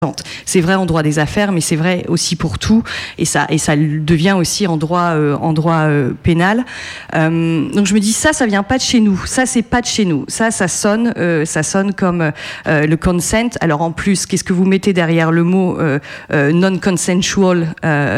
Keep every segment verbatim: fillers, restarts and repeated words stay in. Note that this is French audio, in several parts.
C'est vrai en droit des affaires, mais c'est vrai aussi pour tout, et ça, et ça devient aussi en droit, euh, en droit euh, pénal. Euh, donc je me dis ça, ça vient pas de chez nous. Ça, c'est pas de chez nous. Ça, ça sonne, euh, ça sonne comme euh, le consent. Alors en plus, qu'est-ce que vous mettez derrière le mot euh, euh, non-consensual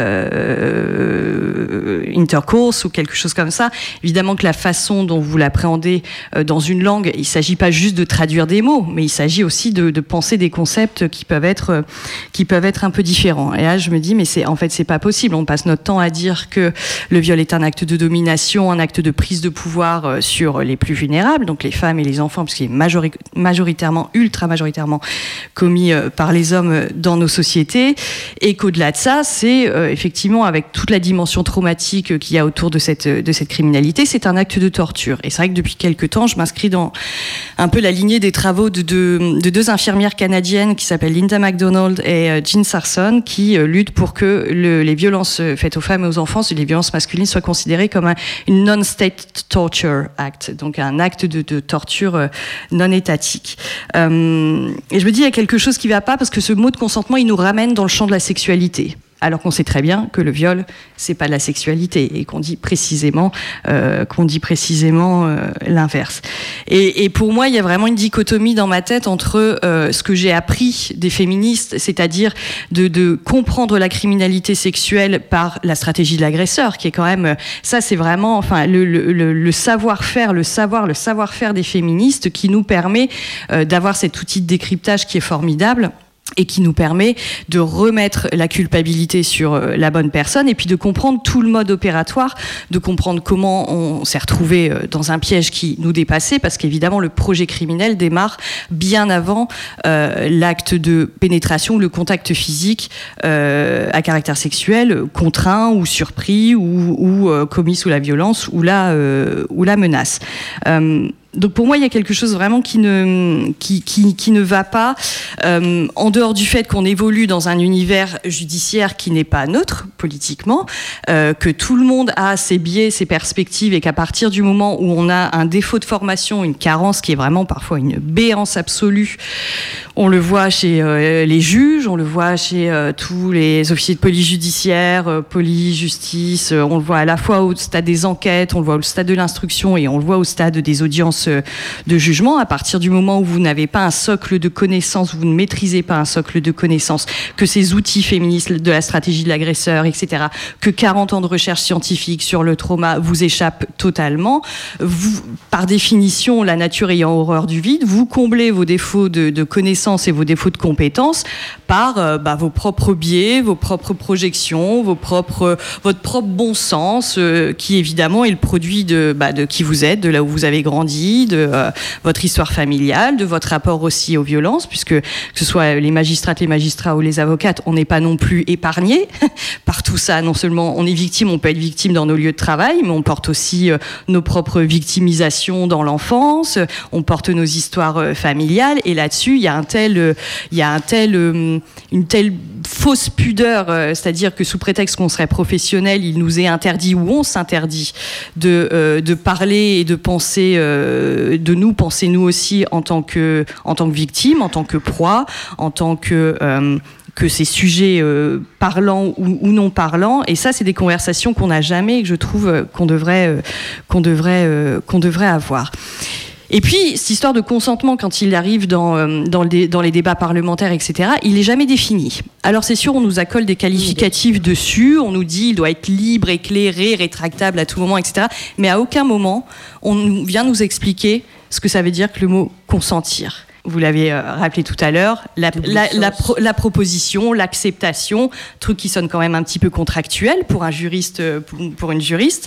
euh, intercourse ou quelque chose comme ça? Évidemment que la façon dont vous l'appréhendez euh, dans une langue, il s'agit pas juste de traduire des mots, mais il s'agit aussi de, de penser des concepts qui peuvent être qui peuvent être un peu différents. Et là, je me dis, mais c'est, en fait, c'est pas possible. On passe notre temps à dire que le viol est un acte de domination, un acte de prise de pouvoir sur les plus vulnérables, donc les femmes et les enfants, puisqu'il est majori- majoritairement, ultra majoritairement commis par les hommes dans nos sociétés, et qu'au-delà de ça, c'est euh, effectivement, avec toute la dimension traumatique qu'il y a autour de cette, de cette criminalité, c'est un acte de torture. Et c'est vrai que depuis quelques temps, je m'inscris dans un peu la lignée des travaux de, de, de deux infirmières canadiennes qui s'appellent Linda McDonald et Jean Sarson, qui euh, luttent pour que le, les violences faites aux femmes et aux enfants, les violences masculines, soient considérées comme un une non-state torture act, donc un acte de, de torture euh, non étatique. Euh, et je me dis, il y a quelque chose qui ne va pas, parce que ce mot de consentement, il nous ramène dans le champ de la sexualité. Alors qu'on sait très bien que le viol, c'est pas de la sexualité, et qu'on dit précisément, euh, qu'on dit précisément euh, l'inverse. Et, et pour moi, il y a vraiment une dichotomie dans ma tête entre euh, ce que j'ai appris des féministes, c'est-à-dire de, de comprendre la criminalité sexuelle par la stratégie de l'agresseur, qui est quand même, ça, c'est vraiment, enfin, le, le, le, le savoir-faire, le savoir, le savoir-faire des féministes qui nous permet euh, d'avoir cet outil de décryptage qui est formidable, et qui nous permet de remettre la culpabilité sur la bonne personne, et puis de comprendre tout le mode opératoire, de comprendre comment on s'est retrouvé dans un piège qui nous dépassait, parce qu'évidemment le projet criminel démarre bien avant euh, l'acte de pénétration, le contact physique euh, à caractère sexuel, contraint ou surpris, ou, ou euh, commis sous la violence ou la, euh, ou la menace. Euh, Donc pour moi, il y a quelque chose vraiment qui ne, qui, qui, qui ne va pas, euh, en dehors du fait qu'on évolue dans un univers judiciaire qui n'est pas neutre politiquement, euh, que tout le monde a ses biais, ses perspectives, et qu'à partir du moment où on a un défaut de formation, une carence qui est vraiment parfois une béance absolue, on le voit chez euh, les juges, on le voit chez euh, tous les officiers de police judiciaire, euh, police, justice, euh, on le voit à la fois au stade des enquêtes, on le voit au stade de l'instruction, et on le voit au stade des audiences de jugement. À partir du moment où vous n'avez pas un socle de connaissances, vous ne maîtrisez pas un socle de connaissances, que ces outils féministes de la stratégie de l'agresseur, et cetera, que quarante ans de recherche scientifique sur le trauma vous échappent totalement, vous, par définition, la nature ayant horreur du vide, vous comblez vos défauts de, de connaissances et vos défauts de compétences par euh, bah, vos propres biais, vos propres projections, vos propres, votre propre bon sens, euh, qui évidemment est le produit de, bah, de qui vous êtes, de là où vous avez grandi, de euh, votre histoire familiale, de votre rapport aussi aux violences, puisque que ce soit les magistrates, les magistrats ou les avocates, on n'est pas non plus épargnés par tout ça. Non seulement on est victime, on peut être victime dans nos lieux de travail, mais on porte aussi euh, nos propres victimisations dans l'enfance, on porte nos histoires euh, familiales, et là-dessus, il y a un tel, euh, il y a un tel, euh, une telle fausse pudeur, euh, c'est-à-dire que sous prétexte qu'on serait professionnel, il nous est interdit, ou on s'interdit de, euh, de parler et de penser, euh, de nous penser nous aussi en tant que, en tant que victime, en tant que proie, en tant que euh, que ces sujets euh, parlants ou, ou non parlants. Et ça, c'est des conversations qu'on n'a jamais, et que je trouve euh, qu'on devrait, euh, qu'on devrait, euh, qu'on devrait avoir. Et puis, cette histoire de consentement, quand il arrive dans, euh, dans, le, dans les débats parlementaires, et cetera, il n'est jamais défini. Alors, c'est sûr, on nous accole des qualificatifs dessus, on nous dit il doit être libre, éclairé, rétractable à tout moment, et cetera. Mais à aucun moment, on vient nous expliquer ce que ça veut dire que le mot consentir. Vous l'avez euh, rappelé tout à l'heure, la, la, la, pro, la proposition, l'acceptation, truc qui sonne quand même un petit peu contractuel pour un juriste, pour, pour une juriste.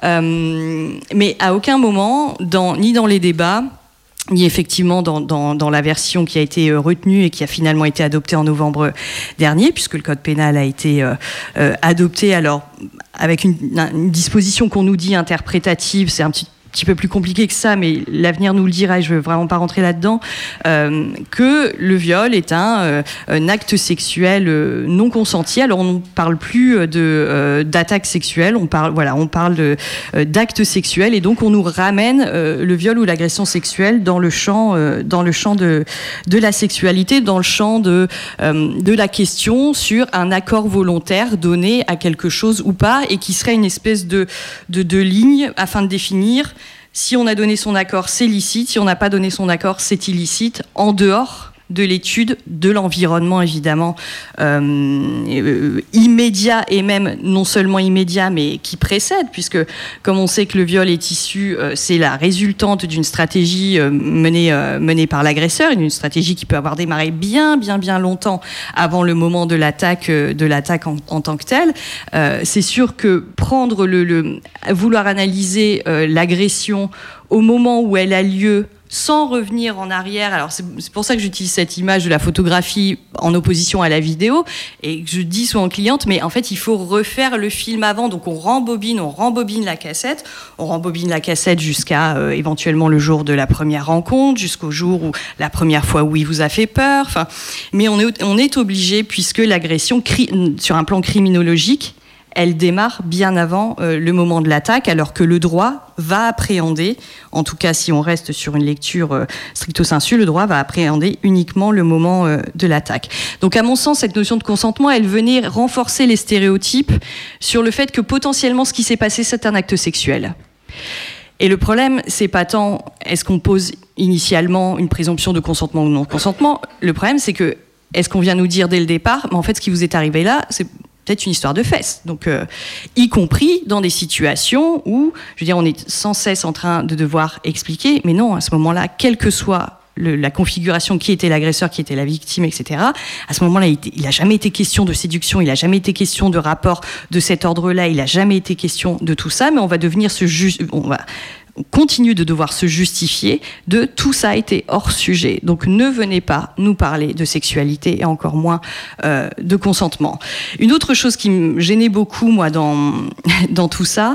Euh, mais à aucun moment, dans, ni dans les débats, ni effectivement dans, dans, dans la version qui a été retenue et qui a finalement été adoptée en novembre dernier, puisque le code pénal a été euh, euh, adopté, alors avec une, une disposition qu'on nous dit interprétative, c'est un petit petit peu plus compliqué que ça, mais l'avenir nous le dira et je ne veux vraiment pas rentrer là-dedans, euh, que le viol est un, euh, un acte sexuel euh, non consenti. Alors on ne parle plus de, euh, d'attaque sexuelle, on parle, voilà, on parle de, euh, d'actes sexuels et donc on nous ramène euh, le viol ou l'agression sexuelle dans le champ, euh, dans le champ de, de la sexualité, dans le champ de, euh, de la question sur un accord volontaire donné à quelque chose ou pas et qui serait une espèce de, de, de ligne afin de définir si on a donné son accord, c'est licite. Si on n'a pas donné son accord, c'est illicite. En dehors de l'étude de l'environnement, évidemment, euh, euh, immédiat et même non seulement immédiat, mais qui précède, puisque comme on sait que le viol est issu, euh, c'est la résultante d'une stratégie euh, menée, euh, menée par l'agresseur, une stratégie qui peut avoir démarré bien, bien, bien longtemps avant le moment de l'attaque, euh, de l'attaque en, en tant que telle. Euh, c'est sûr que prendre le, le vouloir analyser euh, l'agression au moment où elle a lieu, sans revenir en arrière. Alors c'est, c'est pour ça que j'utilise cette image de la photographie en opposition à la vidéo et que je dis souvent aux clientes, mais en fait il faut refaire le film avant. Donc on rembobine, on rembobine la cassette, on rembobine la cassette jusqu'à euh, éventuellement le jour de la première rencontre, jusqu'au jour où la première fois où il vous a fait peur. Enfin, mais on est on est obligé puisque l'agression cri- sur un plan criminologique, elle démarre bien avant euh, le moment de l'attaque, alors que le droit va appréhender, en tout cas si on reste sur une lecture euh, stricto sensu, le droit va appréhender uniquement le moment euh, de l'attaque. Donc à mon sens, cette notion de consentement, elle venait renforcer les stéréotypes sur le fait que potentiellement ce qui s'est passé, c'est un acte sexuel. Et le problème, c'est pas tant est-ce qu'on pose initialement une présomption de consentement ou non consentement, le problème c'est que est-ce qu'on vient nous dire dès le départ, mais en fait ce qui vous est arrivé là, c'est peut-être une histoire de fesses, donc euh, y compris dans des situations où, je veux dire, on est sans cesse en train de devoir expliquer, mais non, à ce moment-là, quelle que soit le, la configuration, qui était l'agresseur, qui était la victime, et cetera, à ce moment-là, il n'a jamais été question de séduction, il n'a jamais été question de rapport de cet ordre-là, il n'a jamais été question de tout ça, mais on va devenir se ju- on va on continue de devoir se justifier de tout ça a été hors sujet. Donc ne venez pas nous parler de sexualité et encore moins euh, de consentement. Une autre chose qui me gênait beaucoup, moi, dans, dans tout ça,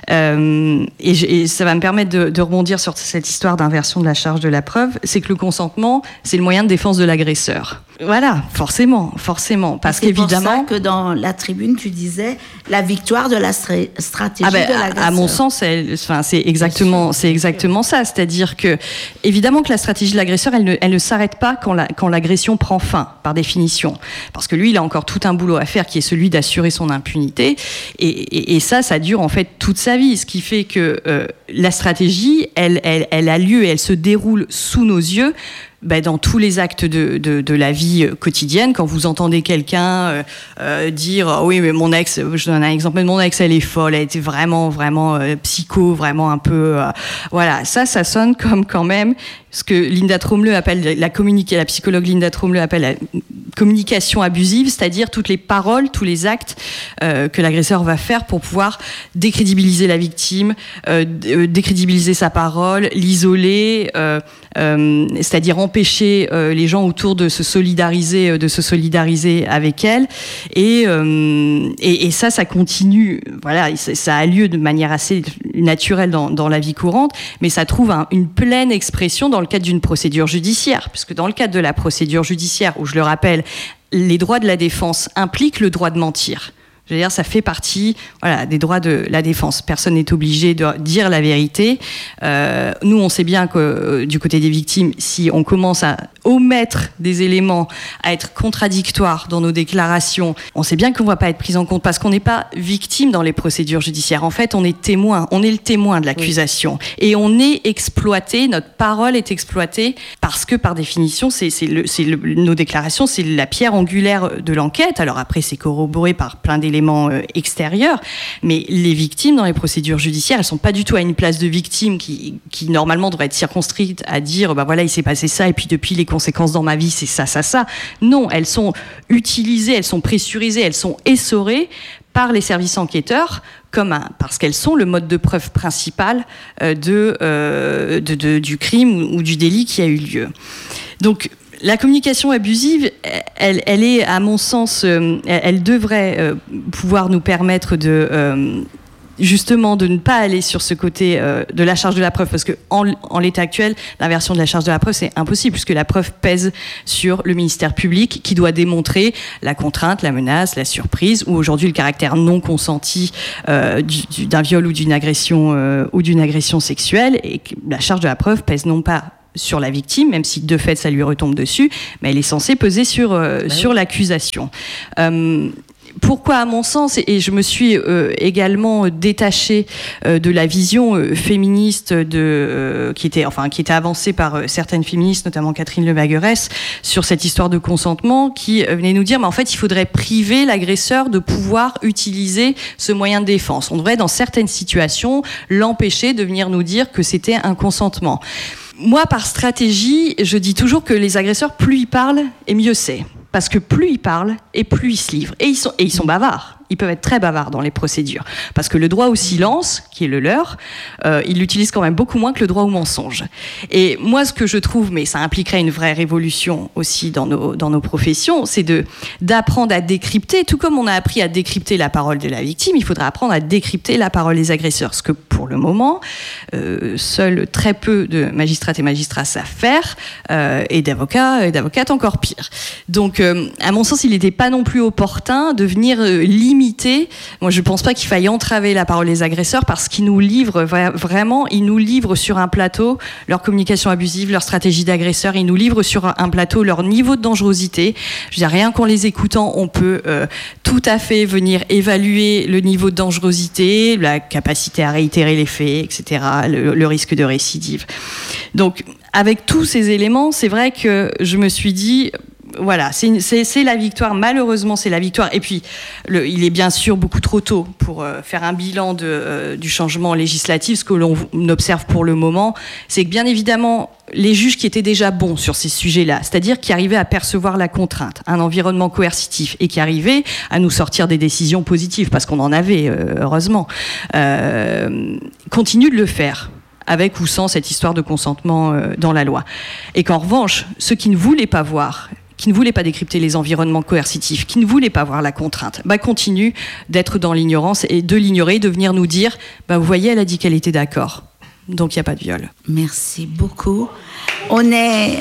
euh, et, et ça va me permettre de, de rebondir sur cette histoire d'inversion de la charge de la preuve, c'est que le consentement, c'est le moyen de défense de l'agresseur. Voilà, forcément, forcément. Parce c'est qu'évidemment. C'est pour ça que dans la tribune, tu disais la victoire de la stra- stratégie ah ben, de l'agresseur. À mon sens, elle, enfin, c'est exactement, c'est exactement ça. C'est-à-dire que, évidemment, que la stratégie de l'agresseur, elle ne, elle ne s'arrête pas quand, la, quand l'agression prend fin, par définition. Parce que lui, il a encore tout un boulot à faire qui est celui d'assurer son impunité. Et, et, et ça, ça dure en fait toute sa vie. Ce qui fait que euh, la stratégie, elle, elle, elle a lieu et elle se déroule sous nos yeux. Ben, dans tous les actes de, de, de la vie quotidienne, quand vous entendez quelqu'un euh, euh, dire oh, oui mais mon ex, je donne un exemple, mais mon ex elle est folle, elle était vraiment vraiment euh, psycho, vraiment un peu euh, voilà, ça ça sonne comme quand même ce que Linda Trombleu appelle la communication, la psychologue Linda Trombleu appelle la communication abusive, c'est-à-dire toutes les paroles, tous les actes euh, que l'agresseur va faire pour pouvoir décrédibiliser la victime, euh, décrédibiliser sa parole, l'isoler, euh, euh, c'est-à-dire empêcher euh, les gens autour de se solidariser, de se solidariser avec elle. Et, euh, et, et ça, ça continue. Voilà, ça a lieu de manière assez naturelle dans, dans la vie courante, mais ça trouve un, une pleine expression dans le cadre d'une procédure judiciaire, puisque dans le cadre de la procédure judiciaire, où je le rappelle, les droits de la défense impliquent le droit de mentir. Je veux dire, ça fait partie, voilà, des droits de la défense. Personne n'est obligé de dire la vérité. Euh, nous, on sait bien que euh, du côté des victimes, si on commence à omettre des éléments, à être contradictoires dans nos déclarations, on sait bien qu'on ne va pas être pris en compte parce qu'on n'est pas victime dans les procédures judiciaires. En fait, on est témoin. On est le témoin de l'accusation. Oui. Et on est exploité, notre parole est exploitée parce que, par définition, c'est, c'est le, c'est le, nos déclarations, c'est la pierre angulaire de l'enquête. Alors après, c'est corroboré par plein d'éléments éléments euh, extérieurs, mais les victimes dans les procédures judiciaires, elles sont pas du tout à une place de victime qui, qui normalement devrait être circonscrite à dire bah voilà, il s'est passé ça et puis depuis les conséquences dans ma vie c'est ça, ça, ça. Non, elles sont utilisées, elles sont pressurisées, elles sont essorées par les services enquêteurs comme un, parce qu'elles sont le mode de preuve principal euh, de, euh, de, de, du crime ou, ou du délit qui a eu lieu. Donc la communication abusive, elle, elle est, à mon sens, euh, elle devrait euh, pouvoir nous permettre de, euh, justement de ne pas aller sur ce côté euh, de la charge de la preuve, parce que en, en l'état actuel, l'inversion de la charge de la preuve, c'est impossible, puisque la preuve pèse sur le ministère public, qui doit démontrer la contrainte, la menace, la surprise, ou aujourd'hui le caractère non consenti euh, du, du, d'un viol ou d'une agression euh, ou d'une agression sexuelle, et que la charge de la preuve pèse non pas sur la victime, même si de fait ça lui retombe dessus, mais elle est censée peser sur, euh, bah sur oui. l'accusation. Euh, Pourquoi, à mon sens, et je me suis euh, également détachée euh, de la vision euh, féministe de, euh, qui était, enfin, qui était avancée par euh, certaines féministes, notamment Catherine Lemaguerès, sur cette histoire de consentement, qui euh, venait nous dire, mais en fait, il faudrait priver l'agresseur de pouvoir utiliser ce moyen de défense. On devrait, dans certaines situations, l'empêcher de venir nous dire que c'était un consentement. Moi, par stratégie, je dis toujours que les agresseurs, plus ils parlent, et mieux c'est. Parce que plus ils parlent, et plus ils se livrent. Et ils sont, et ils sont bavards. Ils peuvent être très bavards dans les procédures. Parce que le droit au silence, qui est le leur, euh, ils l'utilisent quand même beaucoup moins que le droit au mensonge. Et moi, ce que je trouve, mais ça impliquerait une vraie révolution aussi dans nos, dans nos professions, c'est de, d'apprendre à décrypter, tout comme on a appris à décrypter la parole de la victime, il faudra apprendre à décrypter la parole des agresseurs. Ce que, pour le moment, euh, seuls très peu de magistrates et magistrats savent faire, euh, et d'avocats, et d'avocates encore pire. Donc, euh, à mon sens, il n'était pas non plus opportun de venir euh, limiter. Moi, je ne pense pas qu'il faille entraver la parole des agresseurs, parce qu'ils nous livrent vraiment, ils nous livrent sur un plateau leur communication abusive, leur stratégie d'agresseur, ils nous livrent sur un plateau leur niveau de dangerosité. Je veux dire, rien qu'en les écoutant, on peut euh, tout à fait venir évaluer le niveau de dangerosité, la capacité à réitérer les faits, et cetera, le, le risque de récidive. Donc, avec tous ces éléments, c'est vrai que je me suis dit... Voilà, c'est, c'est, c'est la victoire, malheureusement c'est la victoire. Et puis, le, il est bien sûr beaucoup trop tôt pour euh, faire un bilan de, euh, du changement législatif. Ce que l'on observe pour le moment, c'est que bien évidemment, les juges qui étaient déjà bons sur ces sujets-là, c'est-à-dire qui arrivaient à percevoir la contrainte, un environnement coercitif, et qui arrivaient à nous sortir des décisions positives, parce qu'on en avait, euh, heureusement, euh, continuent de le faire, avec ou sans cette histoire de consentement euh, dans la loi. Et qu'en revanche, ceux qui ne voulaient pas voir, qui ne voulaient pas décrypter les environnements coercitifs, qui ne voulaient pas voir la contrainte, bah, continuent d'être dans l'ignorance et de l'ignorer, de venir nous dire, bah, vous voyez, elle a dit qu'elle était d'accord, donc il n'y a pas de viol. Merci beaucoup. On est...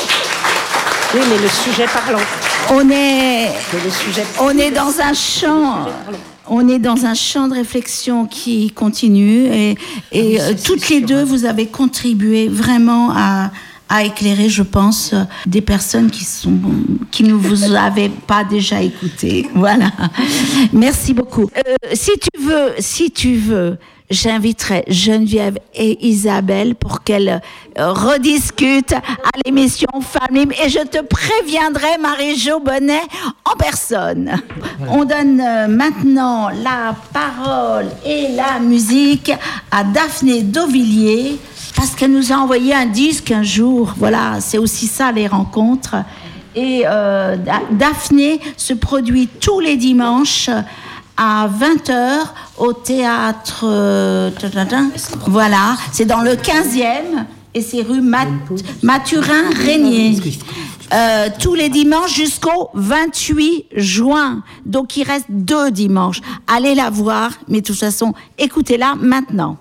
Oui, mais le sujet parlant. On est... Le sujet... On est dans un champ... On est dans un champ de réflexion qui continue, et, et ah oui, toutes les deux, vous avez contribué vraiment à... à éclairer, je pense, des personnes qui sont qui ne vous avaient pas déjà écouté. Voilà. Merci beaucoup. Euh, si tu veux, si tu veux, j'inviterai Geneviève et Isabelle pour qu'elles rediscutent à l'émission Femmes Libres, et je te préviendrai, Marie-Jo Bonnet, en personne. On donne maintenant la parole et la musique à Daphné Dauvilliers, parce qu'elle nous a envoyé un disque un jour. Voilà, c'est aussi ça, les rencontres. Et euh, Daphné se produit tous les dimanches à vingt heures au théâtre... Euh, voilà, c'est dans le quinzième, et c'est rue Mat- Mathurin-Régnier. Euh, tous les dimanches jusqu'au vingt-huit juin. Donc il reste deux dimanches. Allez la voir, mais de toute façon, écoutez-la maintenant.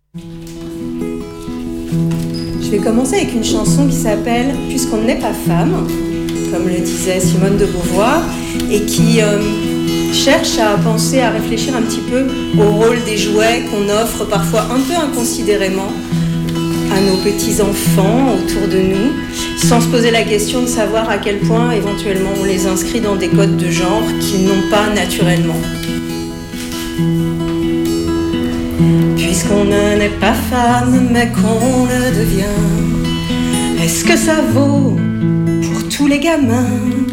Je vais commencer avec une chanson qui s'appelle « Puisqu'on n'est pas femme », comme le disait Simone de Beauvoir, et qui euh, cherche à penser, à réfléchir un petit peu au rôle des jouets qu'on offre parfois un peu inconsidérément à nos petits-enfants autour de nous, sans se poser la question de savoir à quel point éventuellement on les inscrit dans des codes de genre qu'ils n'ont pas naturellement. Puisqu'on n'est pas femme, mais qu'on le devient, est-ce que ça vaut pour tous les gamins